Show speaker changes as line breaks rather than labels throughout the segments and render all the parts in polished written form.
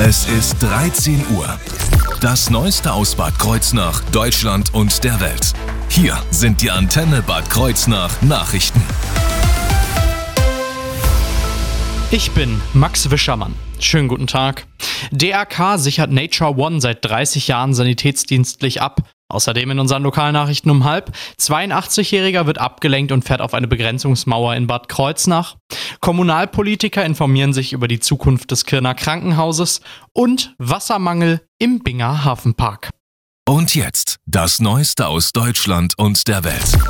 Es ist 13 Uhr. Das Neueste aus Bad Kreuznach, Deutschland und der Welt. Hier sind die Antenne Bad Kreuznach Nachrichten.
Ich bin Max Wischermann. Schönen guten Tag. DRK sichert Nature One seit 30 Jahren sanitätsdienstlich ab. Außerdem in unseren Lokalnachrichten um 12:30. 82-Jähriger wird abgelenkt und fährt auf eine Begrenzungsmauer in Bad Kreuznach. Kommunalpolitiker informieren sich über die Zukunft des Kirner Krankenhauses und Wassermangel im Binger Hafenpark.
Und jetzt das Neueste aus Deutschland und der Welt.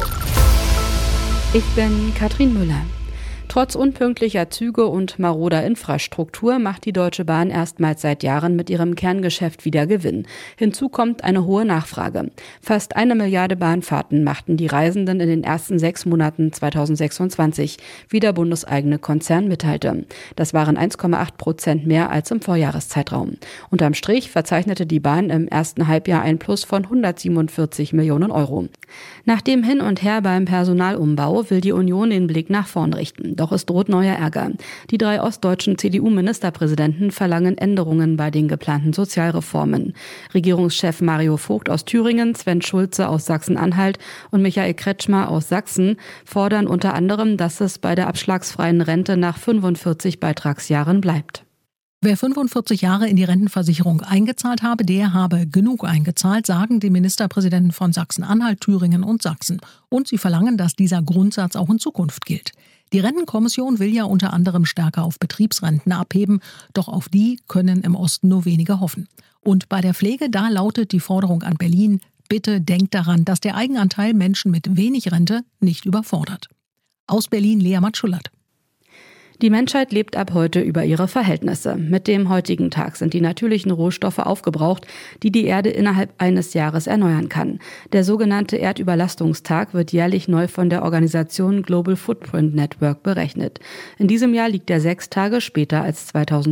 Ich bin Katrin Müller. Trotz unpünktlicher Züge und maroder Infrastruktur macht die Deutsche Bahn erstmals seit Jahren mit ihrem Kerngeschäft wieder Gewinn. Hinzu kommt eine hohe Nachfrage. Fast 1 Milliarde Bahnfahrten machten die Reisenden in den ersten 6 Monaten 2026, wie der bundeseigene Konzern mitteilte. Das waren 1,8% mehr als im Vorjahreszeitraum. Unterm Strich verzeichnete die Bahn im ersten Halbjahr ein Plus von 147 Millionen Euro. Nach dem Hin und Her beim Personalumbau will die Union den Blick nach vorn richten. Doch es droht neuer Ärger. Die 3 ostdeutschen CDU-Ministerpräsidenten verlangen Änderungen bei den geplanten Sozialreformen. Regierungschef Mario Vogt aus Thüringen, Sven Schulze aus Sachsen-Anhalt und Michael Kretschmer aus Sachsen fordern unter anderem, dass es bei der abschlagsfreien Rente nach 45 Beitragsjahren bleibt.
Wer 45 Jahre in die Rentenversicherung eingezahlt habe, der habe genug eingezahlt, sagen die Ministerpräsidenten von Sachsen-Anhalt, Thüringen und Sachsen. Und sie verlangen, dass dieser Grundsatz auch in Zukunft gilt. Die Rentenkommission will ja unter anderem stärker auf Betriebsrenten abheben, doch auf die können im Osten nur wenige hoffen. Und bei der Pflege, da lautet die Forderung an Berlin: Bitte denkt daran, dass der Eigenanteil Menschen mit wenig Rente nicht überfordert. Aus Berlin Lea Matschulat.
Die Menschheit lebt ab heute über ihre Verhältnisse. Mit dem heutigen Tag sind die natürlichen Rohstoffe aufgebraucht, die die Erde innerhalb eines Jahres erneuern kann. Der sogenannte Erdüberlastungstag wird jährlich neu von der Organisation Global Footprint Network berechnet. In diesem Jahr liegt er 6 Tage später als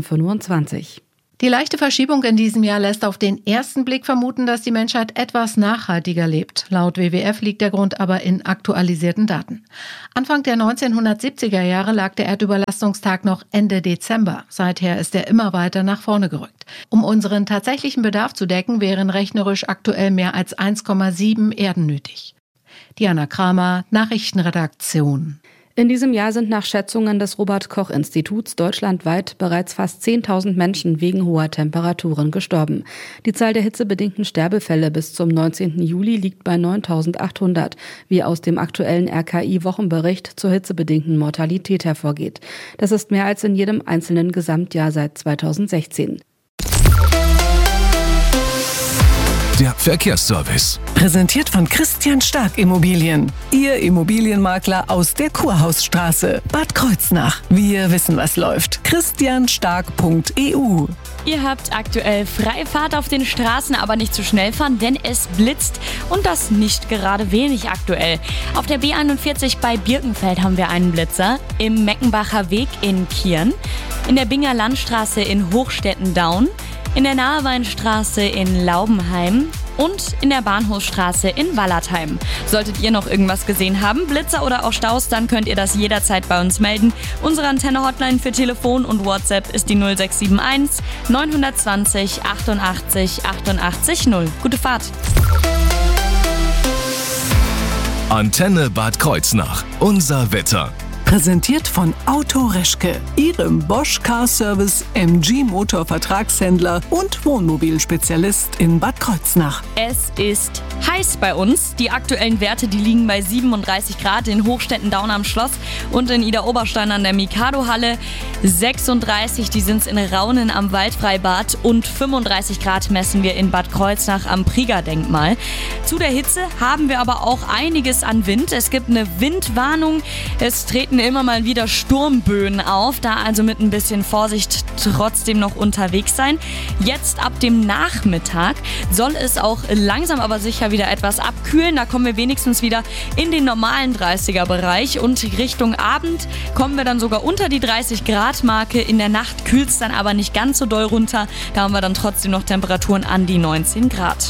2025.
Die leichte Verschiebung in diesem Jahr lässt auf den ersten Blick vermuten, dass die Menschheit etwas nachhaltiger lebt. Laut WWF liegt der Grund aber in aktualisierten Daten. Anfang der 1970er Jahre lag der Erdüberlastungstag noch Ende Dezember. Seither ist er immer weiter nach vorne gerückt. Um unseren tatsächlichen Bedarf zu decken, wären rechnerisch aktuell mehr als 1,7 Erden nötig. Diana Kramer, Nachrichtenredaktion.
In diesem Jahr sind nach Schätzungen des Robert-Koch-Instituts deutschlandweit bereits fast 10.000 Menschen wegen hoher Temperaturen gestorben. Die Zahl der hitzebedingten Sterbefälle bis zum 19. Juli liegt bei 9.800, wie aus dem aktuellen RKI-Wochenbericht zur hitzebedingten Mortalität hervorgeht. Das ist mehr als in jedem einzelnen Gesamtjahr seit 2016.
Der Verkehrsservice.
Präsentiert von Christian Stark Immobilien. Ihr Immobilienmakler aus der Kurhausstraße. Bad Kreuznach. Wir wissen, was läuft. christianstark.eu.
Ihr habt aktuell Freifahrt auf den Straßen, aber nicht zu schnell fahren, denn es blitzt und das nicht gerade wenig aktuell. Auf der B41 bei Birkenfeld haben wir einen Blitzer, im Meckenbacher Weg in Kirn, in der Binger Landstraße in Hochstetten-Daun, in der Naheweinstraße in Laubenheim und in der Bahnhofsstraße in Wallertheim. Solltet ihr noch irgendwas gesehen haben, Blitzer oder auch Staus, dann könnt ihr das jederzeit bei uns melden. Unsere Antenne-Hotline für Telefon und WhatsApp ist die 0671 920 88 88 0. Gute Fahrt!
Antenne Bad Kreuznach. Unser Wetter.
Präsentiert von Auto Reschke, Ihrem Bosch Car Service MG Motor Vertragshändler und Wohnmobilspezialist in Bad Kreuznach.
Es ist heiß bei uns. Die aktuellen Werte, die liegen bei 37 Grad in Hochstetten-Daun am Schloss und in Idar-Oberstein an der Mikado-Halle. 36, die sind in Raunen am Waldfreibad und 35 Grad messen wir in Bad Kreuznach am Prieger-Denkmal. Zu der Hitze haben wir aber auch einiges an Wind. Es gibt eine Windwarnung. Es treten immer mal wieder Sturmböen auf, da also mit ein bisschen Vorsicht trotzdem noch unterwegs sein. Jetzt ab dem Nachmittag soll es auch langsam aber sicher wieder etwas abkühlen. Da kommen wir wenigstens wieder in den normalen 30er-Bereich und Richtung Abend kommen wir dann sogar unter die 30-Grad-Marke. In der Nacht kühlt es dann aber nicht ganz so doll runter. Da haben wir dann trotzdem noch Temperaturen an die 19 Grad.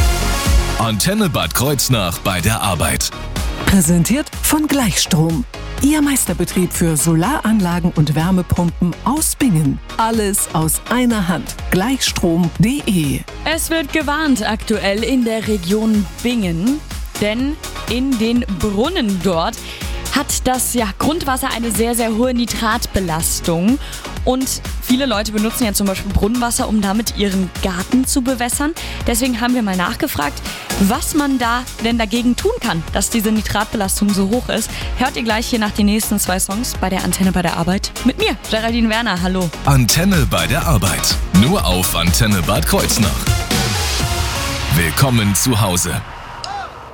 Antenne Bad Kreuznach bei der Arbeit.
Präsentiert von Gleichstrom. Ihr Meisterbetrieb für Solaranlagen und Wärmepumpen aus Bingen. Alles aus einer Hand. Gleichstrom.de.
Es wird gewarnt aktuell in der Region Bingen, denn in den Brunnen dort hat das Grundwasser eine sehr, sehr hohe Nitratbelastung. Und viele Leute benutzen ja zum Beispiel Brunnenwasser, um damit ihren Garten zu bewässern. Deswegen haben wir mal nachgefragt, was man da denn dagegen tun kann, dass diese Nitratbelastung so hoch ist. Hört ihr gleich hier nach den nächsten 2 Songs bei der Antenne bei der Arbeit mit mir, Geraldine Werner. Hallo.
Antenne bei der Arbeit. Nur auf Antenne Bad Kreuznach. Willkommen zu Hause.